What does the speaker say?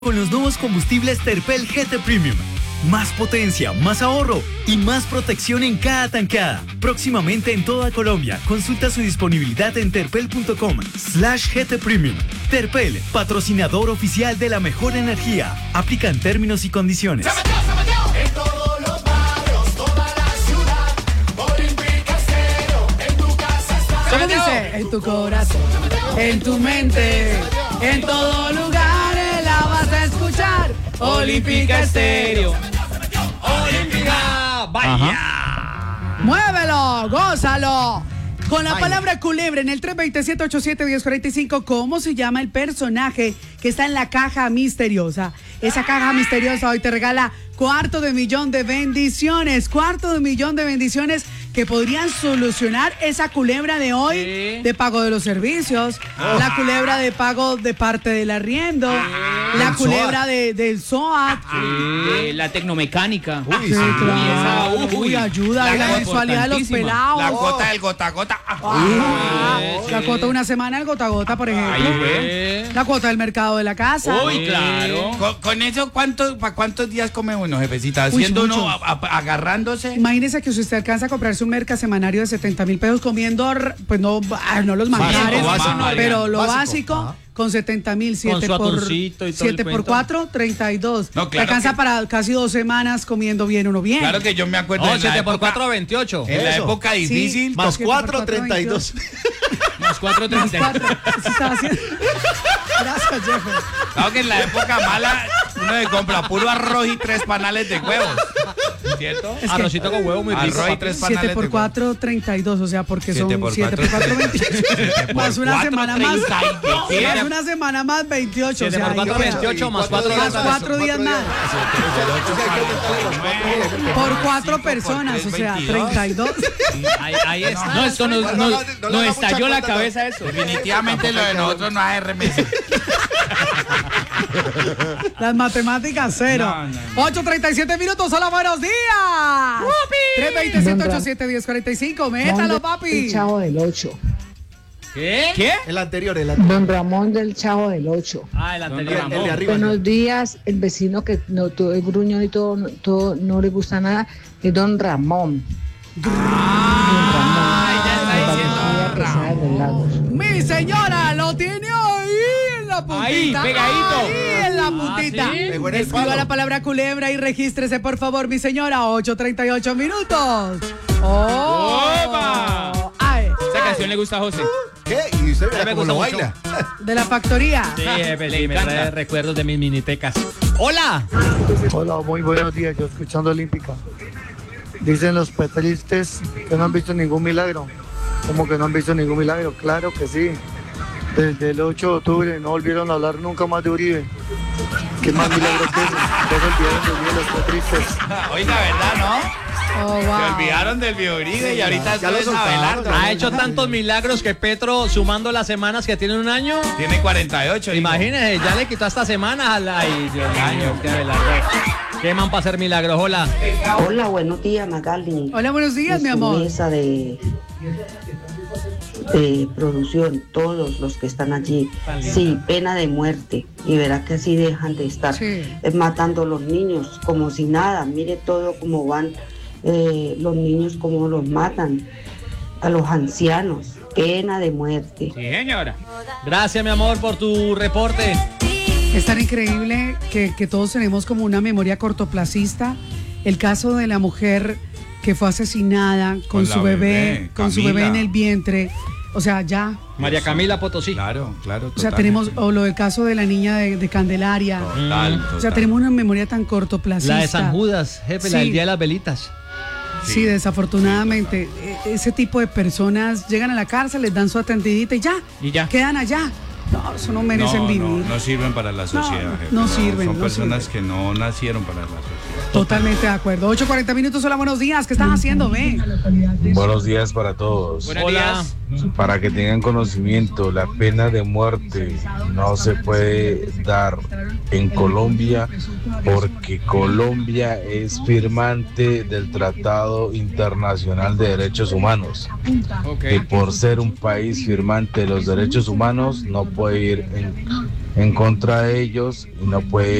Con los nuevos combustibles Terpel GT Premium. Más potencia, más ahorro y más protección en cada tankada. Próximamente en toda Colombia. Consulta su disponibilidad en terpel.com/GT Premium. Terpel, patrocinador oficial de la mejor energía. Aplican términos y condiciones. ¡Se metió! En todos los barrios, toda la ciudad. Olímpica Estéreo, en tu casa está. ¿Cómo dice? En tu corazón, en tu mente, en todo lugar la vas a escuchar. Olímpica Estéreo. Olímpica, vaya. Muévelo, gózalo. Con la palabra culebra en el 327-87-1045, ¿cómo se llama el personaje que está en la caja misteriosa? Esa caja misteriosa hoy te regala $250,000 de bendiciones. $250,000 de bendiciones que podrían solucionar esa culebra de hoy, de pago de los servicios, la culebra de pago de parte del arriendo, la culebra del SOAT, la tecnomecánica. sí, claro. Uy, ayuda a la mensualidad de los pelados. La cuota del gota a gota. La cuota de una semana del gota a gota, por ejemplo. La cuota del mercado de la casa. Uy, claro. Con eso, ¿para cuántos días come uno, jefecita? Haciendo uno, agarrándose. Imagínese que si usted alcanza a comprarse un merca semanario de 70,000 pesos comiendo, pues no los manjares, pero lo básico. Con 70,000, 7 por 4, 32. No, claro, te alcanza para casi 2 semanas comiendo bien uno bien. Claro que yo me acuerdo. 7 por 4, 28. En la época difícil. Sí, más 4, 4, 32. Más 4, 32. Gracias, Jefe. Claro que en la época mala uno le compra puro arroz y 3 panales de huevos. ¿Cierto? Es que Arrocito con huevo muy rico. Arroz y 3 panales 7 por 4, 32, o sea, porque son 7 por 4, 28. Más una semana más. Más una semana más, 28. 7 por 4, 28, más 4 días. Más 4 días más. Por 4 personas, o sea, 32. Ahí está. No, esto nos estalló la cabeza eso. Definitivamente lo de nosotros no es remesa. Las matemáticas, cero. 8:37 minutos, hola, buenos días. 327-87-1045, métalo, papi. El Chavo del 8. ¿Qué? El anterior. Don Ramón del Chavo del 8. El anterior. El de arriba. Buenos días, el vecino que no todo es gruñón y todo no le gusta nada, es Don Ramón. Mi señora lo tiene ahí en la puntita. Ahí, pegadito. Ahí en la puntita. Sí. Escriba la palabra culebra y regístrese, por favor, mi señora. 8:38 minutos. ¡Opa! Ay, Esa canción le gusta a José. ¿Qué? ¿Y usted me vea cómo gusta lo mucho. baila? de la factoría. Sí, jefe, me trae recuerdos de mis minitecas. ¡Hola! Hola, muy buenos días, yo escuchando Olímpica. Dicen los petristas que no han visto ningún milagro. ¿Cómo que no han visto ningún milagro? Claro que sí. Desde el 8 de octubre no volvieron a hablar nunca más de Uribe. ¿Qué más milagro que eso? Ya se olvidaron de Uribe los petristas. Oiga, ¿verdad, no? Oh, wow. Se olvidaron del Bioribe y ahorita Ya lo es soltaron. Abelardo. Ha hecho tantos milagros que Petro, sumando las semanas que tiene un año, Tiene 48. hijo. imagínese, ya le quitó hasta semanas a la... Ay, Dios mío, qué Abelardo. ¿Qué man para hacer milagros? Hola. Hola, buenos días, Magali. Hola, buenos días, Y mi su amor. mesa de producción, todos los que están allí. Tan linda. Sí, pena de muerte. Y verá que así dejan de estar Sí. matando a los niños como si nada. Mire todo cómo van los niños, cómo los matan. A los ancianos. Pena de muerte. Sí, señora. Gracias, mi amor, por tu reporte. Es tan increíble que todos tenemos como una memoria cortoplacista. El caso de la mujer que fue asesinada con la su bebé, con su bebé Camila. en el vientre. O sea, ya. María Camila Potosí. Claro, claro. O sea, tenemos, o lo del caso de la niña de Candelaria. Total. O sea, tenemos una memoria tan cortoplacista. La de San Judas, jefe, la Sí. del Día de las Velitas. Sí, desafortunadamente, ese tipo de personas llegan a la cárcel, les dan su atendidita y ya. Quedan allá. No, eso no merecen vivir. No sirven para la sociedad. jefe. no sirven, Son no personas sirven. que no nacieron para la sociedad. Totalmente de acuerdo. 8:40 minutos, hola, buenos días. ¿Qué estás haciendo, ve? Buenos días para todos. Buenos días. Para que tengan conocimiento, la pena de muerte no se puede dar en Colombia porque Colombia es firmante del Tratado Internacional de Derechos Humanos. Ok. Y por ser un país firmante de los derechos humanos no puede ir en en contra de ellos y no puede